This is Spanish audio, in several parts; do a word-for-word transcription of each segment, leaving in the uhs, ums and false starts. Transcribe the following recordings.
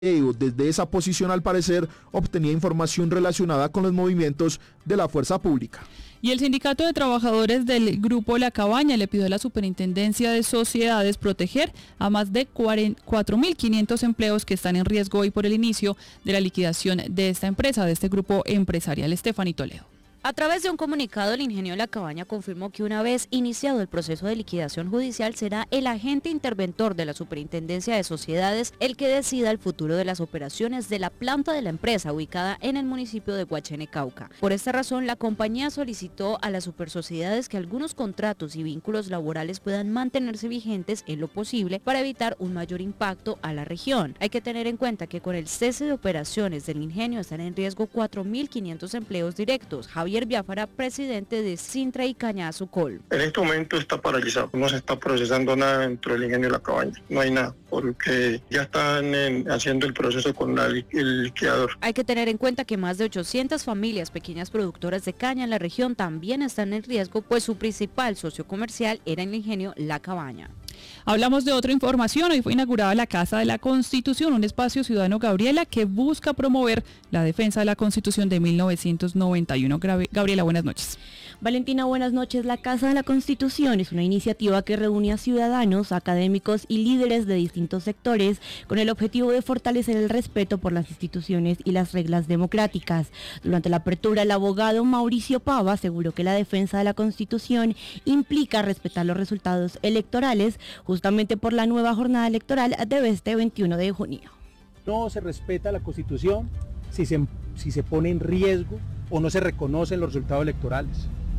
Desde esa posición, al parecer, obtenía información relacionada con los movimientos de la fuerza pública. Y el Sindicato de Trabajadores del Grupo La Cabaña le pidió a la Superintendencia de Sociedades proteger a más de cuatro mil quinientos empleos que están en riesgo hoy por el inicio de la liquidación de esta empresa, de este grupo empresarial. Estefanía Toledo. A través de un comunicado, el ingenio La Cabaña confirmó que una vez iniciado el proceso de liquidación judicial, será el agente interventor de la Superintendencia de Sociedades el que decida el futuro de las operaciones de la planta de la empresa ubicada en el municipio de Guachene, Cauca. Por esta razón, la compañía solicitó a las supersociedades que algunos contratos y vínculos laborales puedan mantenerse vigentes en lo posible para evitar un mayor impacto a la región. Hay que tener en cuenta que con el cese de operaciones del ingenio están en riesgo cuatro mil quinientos empleos directos. Javier Biafara, presidente de Sintra y Cañazo Col. En este momento está paralizado, no se está procesando nada dentro del ingenio de La Cabaña, no hay nada, porque ya están en, haciendo el proceso con la, el liquidador. Hay que tener en cuenta que más de ochocientas familias pequeñas productoras de caña en la región también están en riesgo, pues su principal socio comercial era el ingenio La Cabaña. Hablamos de otra información. Hoy fue inaugurada la Casa de la Constitución, un espacio ciudadano, Gabriela, que busca promover la defensa de la Constitución de mil novecientos noventa y uno. Gabriela, buenas noches. Valentina, buenas noches. La Casa de la Constitución es una iniciativa que reúne a ciudadanos, académicos y líderes de distintos sectores con el objetivo de fortalecer el respeto por las instituciones y las reglas democráticas. Durante la apertura, el abogado Mauricio Pava aseguró que la defensa de la Constitución implica respetar los resultados electorales, justamente por la nueva jornada electoral de este veintiuno de junio. No se respeta la Constitución si se, si se pone en riesgo o no se reconocen los resultados electorales.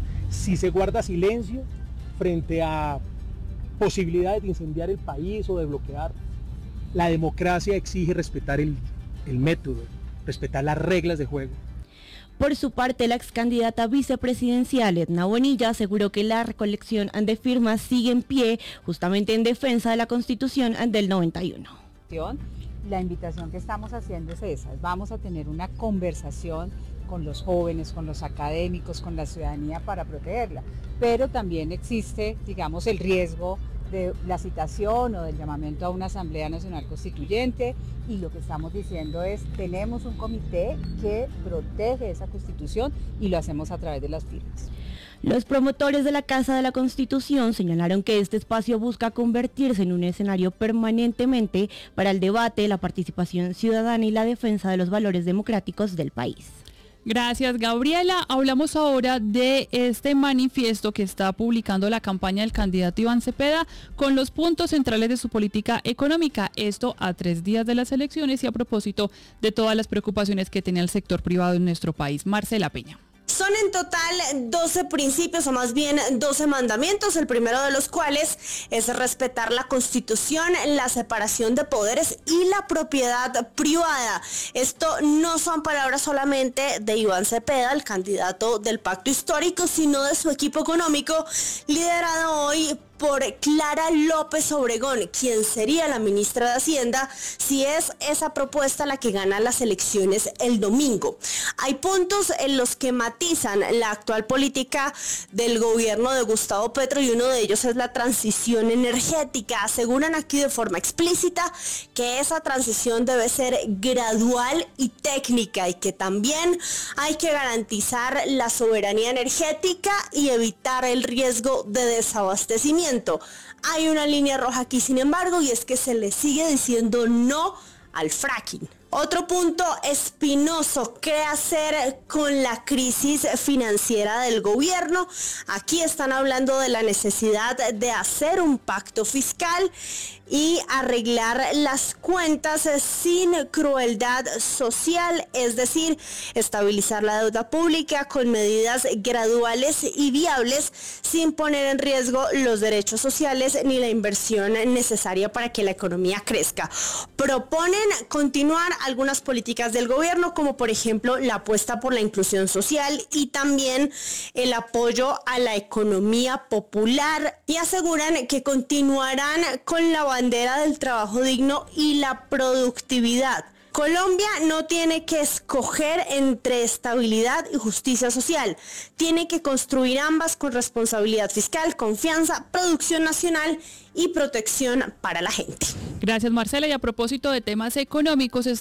Si se guarda silencio frente a posibilidades de incendiar el país o de bloquear. La democracia exige respetar el, el método, respetar las reglas de juego. Por su parte, la ex candidata vicepresidencial Edna Bonilla aseguró que la recolección de firmas sigue en pie, justamente en defensa de la Constitución del noventa y uno. La invitación que estamos haciendo es esa, vamos a tener una conversación con los jóvenes, con los académicos, con la ciudadanía para protegerla, pero también existe, digamos, el riesgo de la citación o del llamamiento a una Asamblea Nacional Constituyente, y lo que estamos diciendo es, tenemos un comité que protege esa Constitución y lo hacemos a través de las firmas. Los promotores de la Casa de la Constitución señalaron que este espacio busca convertirse en un escenario permanentemente para el debate, la participación ciudadana y la defensa de los valores democráticos del país. Gracias, Gabriela. Hablamos ahora de este manifiesto que está publicando la campaña del candidato Iván Cepeda con los puntos centrales de su política económica. Esto a tres días de las elecciones y a propósito de todas las preocupaciones que tenía el sector privado en nuestro país. Marcela Peña. Son en total doce principios, o más bien doce mandamientos, el primero de los cuales es respetar la Constitución, la separación de poderes y la propiedad privada. Esto no son palabras solamente de Iván Cepeda, el candidato del Pacto Histórico, sino de su equipo económico, liderado hoy por Clara López Obregón, quien sería la ministra de Hacienda si es esa propuesta la que gana las elecciones el domingo. Hay puntos en los que matizan la actual política del gobierno de Gustavo Petro y uno de ellos es la transición energética. Aseguran aquí de forma explícita que esa transición debe ser gradual y técnica y que también hay que garantizar la soberanía energética y evitar el riesgo de desabastecimiento. Hay una línea roja aquí, sin embargo, y es que se le sigue diciendo no al fracking. Otro punto espinoso, ¿qué hacer con la crisis financiera del gobierno? Aquí están hablando de la necesidad de hacer un pacto fiscal y arreglar las cuentas sin crueldad social, es decir, estabilizar la deuda pública con medidas graduales y viables sin poner en riesgo los derechos sociales ni la inversión necesaria para que la economía crezca. Proponen continuar algunas políticas del gobierno, como por ejemplo la apuesta por la inclusión social y también el apoyo a la economía popular, y aseguran que continuarán con la bandera del trabajo digno y la productividad. Colombia no tiene que escoger entre estabilidad y justicia social. Tiene que construir ambas con responsabilidad fiscal, confianza, producción nacional y protección para la gente. Gracias, Marcela. Y a propósito de temas económicos,